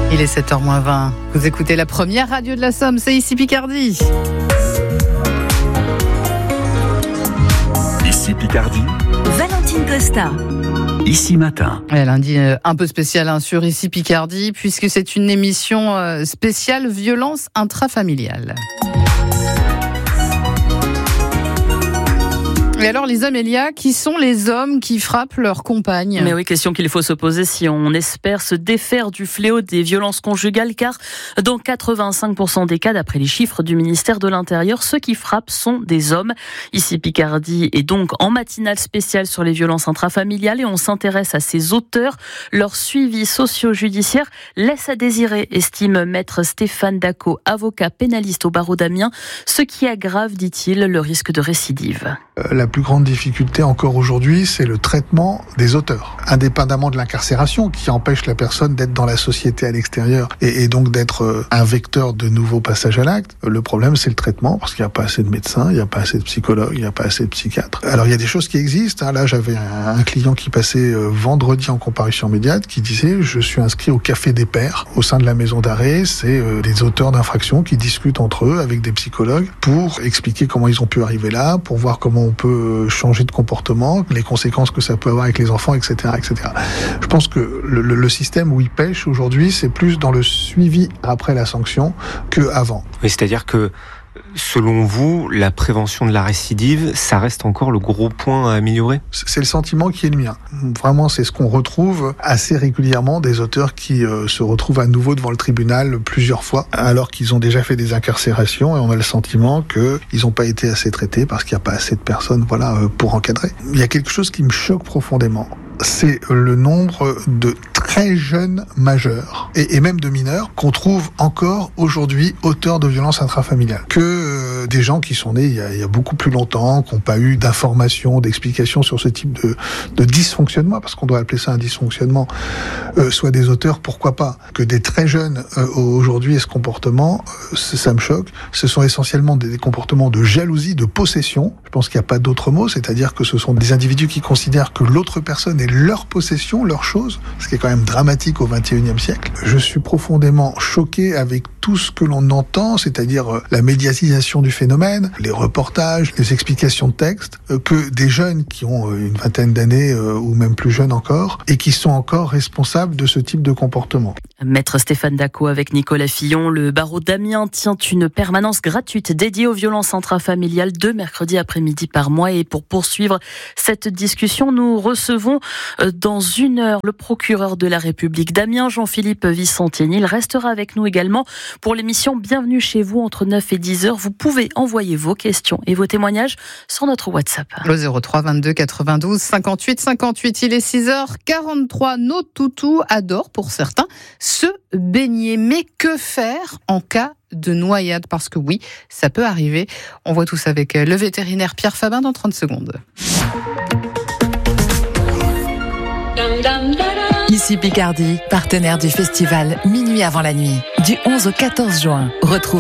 Il est 7h-20. Vous écoutez la première radio de la Somme, c'est ici Picardie. Ici Picardie. Valentine Costa. Ici Matin. Lundi un peu spécial sur Ici Picardie, puisque c'est une émission spéciale violence intrafamiliale. Et alors, les Amélia, qui sont les hommes qui frappent leurs compagnes ? Mais oui, question qu'il faut se poser si on espère se défaire du fléau des violences conjugales, car dans 85% des cas, d'après les chiffres du ministère de l'Intérieur, ceux qui frappent sont des hommes. Ici Picardie est donc en matinale spéciale sur les violences intrafamiliales et on s'intéresse à ces auteurs. Leur suivi socio-judiciaire laisse à désirer, estime maître Stéphane Dacot, avocat pénaliste au barreau d'Amiens, ce qui aggrave, dit-il, le risque de récidive. La plus grande difficulté encore aujourd'hui, c'est le traitement des auteurs. Indépendamment de l'incarcération qui empêche la personne d'être dans la société à l'extérieur et donc d'être un vecteur de nouveaux passages à l'acte, le problème c'est le traitement parce qu'il n'y a pas assez de médecins, il n'y a pas assez de psychologues, il n'y a pas assez de psychiatres. Alors il y a des choses qui existent. Là j'avais un client qui passait vendredi en comparution immédiate qui disait « Je suis inscrit au Café des Pairs au sein de la maison d'arrêt. C'est des auteurs d'infractions qui discutent entre eux avec des psychologues pour expliquer comment ils ont pu arriver là, pour voir comment on peut changer de comportement, les conséquences que ça peut avoir avec les enfants, etc., etc. Je pense que le système où ils pêchent aujourd'hui, c'est plus dans le suivi après la sanction qu'avant. Oui, c'est-à-dire que selon vous, la prévention de la récidive, ça reste encore le gros point à améliorer ? C'est le sentiment qui est le mien. Vraiment, c'est ce qu'on retrouve assez régulièrement, des auteurs qui se retrouvent à nouveau devant le tribunal plusieurs fois, alors qu'ils ont déjà fait des incarcérations, et on a le sentiment qu'ils n'ont pas été assez traités parce qu'il n'y a pas assez de personnes pour encadrer. Il y a quelque chose qui me choque profondément. C'est le nombre de très jeunes majeurs et même de mineurs qu'on trouve encore aujourd'hui auteurs de violences intrafamiliales. Que des gens qui sont nés il y a beaucoup plus longtemps, qui n'ont pas eu d'informations, d'explications sur ce type de dysfonctionnement, parce qu'on doit appeler ça un dysfonctionnement, soit des auteurs, pourquoi pas. Que des très jeunes aujourd'hui aient ce comportement, ça me choque. Ce sont essentiellement des comportements de jalousie, de possession. Je pense qu'il n'y a pas d'autre mot, c'est-à-dire que ce sont des individus qui considèrent que l'autre personne est leur possession, leur chose, ce qui est quand même dramatique au XXIe siècle. Je suis profondément choqué avec tout ce que l'on entend, c'est-à-dire la médiatisation du phénomène, les reportages, les explications de texte, que des jeunes qui ont une vingtaine d'années ou même plus jeunes encore, et qui sont encore responsables de ce type de comportement. Maître Stéphane Dacot avec Nicolas Fillon. Le barreau d'Amiens tient une permanence gratuite dédiée aux violences intrafamiliales 2 mercredis après-midi par mois. Et pour poursuivre cette discussion, nous recevons dans 1 heure le procureur de la République d'Amiens, Jean-Philippe Vicentini. Il restera avec nous également pour l'émission Bienvenue chez vous entre 9 et 10 heures. Vous pouvez envoyer vos questions et vos témoignages sur notre WhatsApp. Le 03 22 92 58 58. Il est 6h43. Nos toutous adorent pour certains se baigner. Mais que faire en cas de noyade? Parce que oui, ça peut arriver. On voit tout ça avec le vétérinaire Pierre Fabin dans 30 secondes. Ici Picardie, partenaire du festival Minuit avant la nuit, du 11 au 14 juin. Retrouve